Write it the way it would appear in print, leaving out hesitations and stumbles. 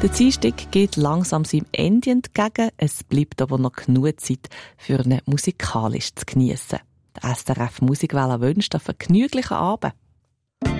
Der Dienstag geht langsam seinem Ende entgegen. Es bleibt aber noch genug Zeit für ihn musikalisch zu geniessen. Der SRF Musikwelle wünscht einen vergnüglichen Abend.